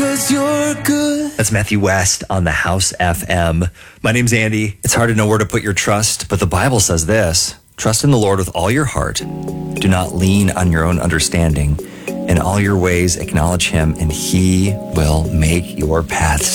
you're good. That's Matthew West on the House FM. My name's Andy. It's hard to know where to put your trust, but the Bible says this: trust in the Lord with all your heart. Do not lean on your own understanding. In all your ways, acknowledge him, and he will make your paths